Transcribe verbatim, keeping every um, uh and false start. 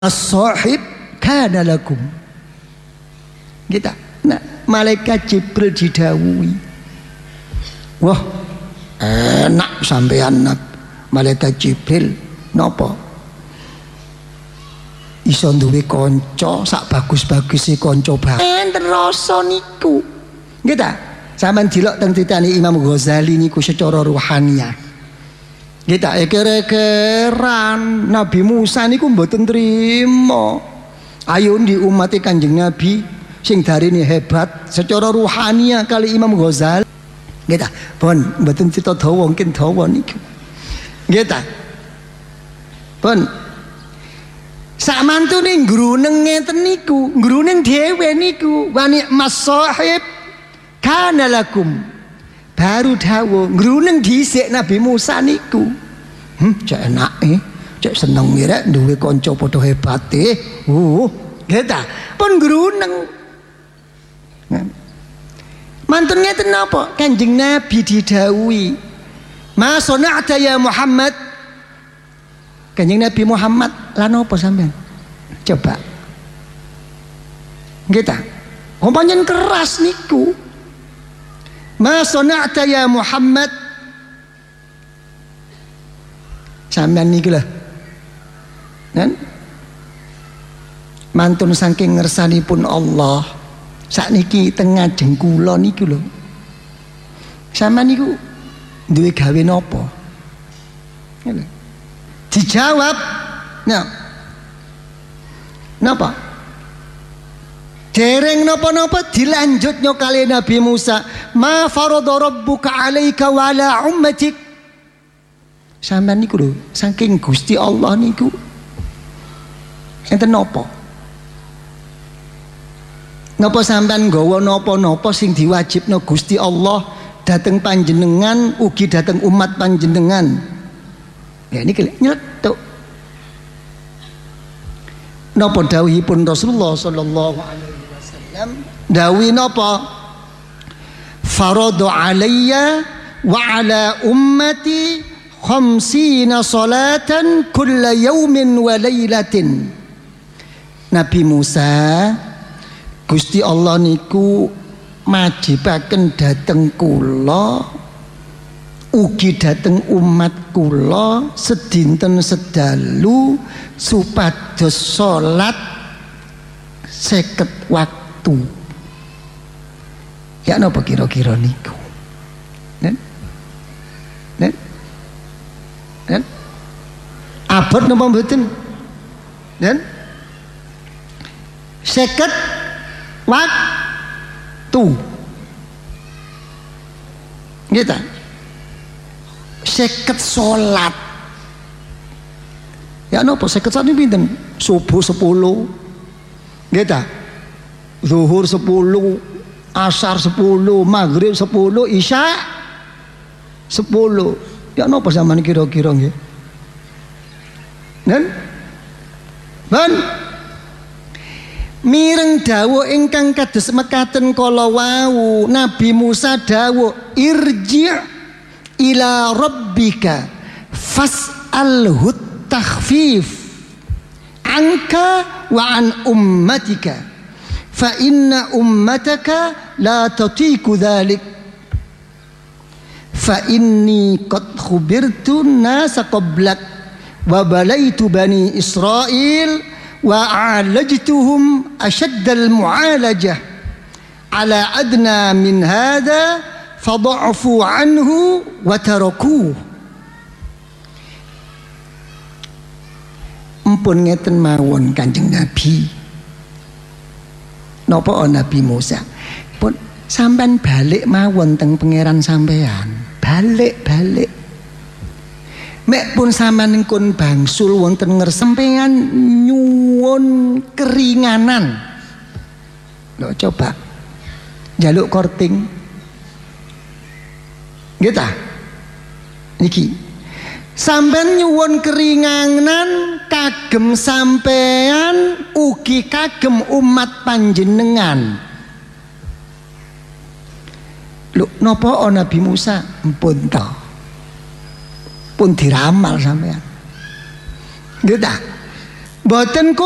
as-sahib kana lakum. Kita nah, malaikat Jibril didhawuhi, wah enak sampean malaikat Jibril napa iso duwe kanca sak bagus-baguse kanca banget enten rasa niku. Nggih ta? Sampeyan delok teng titane Imam Ghazali niku secara ruhaniyah. Nggih ta? Kere-keran Nabi Musa niku mboten trima. Ayo ndi umat Kanjeng Nabi sing darine hebat secara ruhaniyah kali Imam Ghazali. Nggih ta? Pun mboten cita dawa mungkin dawa niku. Nggih ta? Pun sak mantune ngruneng ngeten niku, ngruneng dhewe niku, wa ni'mas sahib kana lakum. Baru dawuh ngruneng dhisik Nabi Musa niku. Hm, cek enake, cek seneng rek duwe kanca padha hebate. Uh, nggih ta? Pun ngruneng. Mantun ngeten napa? Kanjeng Nabi didhawuhi, "Ma sana'ta ya Muhammad?" Kanjeng Nabi Muhammad lan apa sampean? Coba. Nggih ta? Pancen keras niku. Ma sana'ta ya Muhammad? Sampean niki lho. Kan? Mantun saking ngersanipun Allah. Sakniki teng ngajeng kula niku lho. Sampean niku duwe gawe napa? Ngene. Dijawab, nah, napa? Dereng napa-napa dilanjutnya kali Nabi Musa, ma farada rabbuka alaika wa ala ummatik. Sampeyan niku lho, saking Gusti Allah niku enten napa? Napa sampeyan nggawa napa-napa sing diwajibno Gusti Allah dateng panjenengan ugi dateng umat panjenengan? Ya ini nyeletuk. Napa dawuhipun Rasulullah sallallahu alaihi wasallam? Dawuhi napa? Faradu alayya wa ala ummati khamsina salatan kulla yaumin wa laylatin. Nabi Musa, Gusti Allah niku majibaken dhateng kula ugi dateng umat kula sedinten sedalu supados salat seket waktu. Ya napa kira-kira niku? Nen? Nen? Nen? Abot napa mboten? Nen? Seket waktu. Nggih ta? Seket sholat. Ya napa seket sholat pinten? Subuh sepuluh, nggih ta? Zuhur sepuluh, asar sepuluh, maghrib sepuluh, isya sepuluh. Ya napa sampean kira-kira nggih? Nen? Ben mireng dawuh ingkang kados mekaten kala wau Nabi Musa dawuh irji' ila rabbika fas'alhu takhfif anka wa an ummatika fa inna ummataka la tatiku dhalik fa inni qad khubirtu nasa qablak wa balaitu bani Israil wa a'alajtuhum ashaddal mu'alajah ala adna min hadha fadha'fu anhu wa tarakuh. Empun ngeten mawon Kanjeng Nabi. Napa Nabi Musa? Pun sampean balik mawon teng pangeran sampean. Balik-balik. Mek pun sampean kun bangsul wonten ngersampean nyuwun keringanan. Lho coba njaluk korting. Nggih ta? Niki. Sampeyan nyuwun keringanan kagem sampean ugi kagem umat panjenengan. Lho napa Nabi Musa? Mpun ta. Pun diramal sampean. Nggih ta? Mboten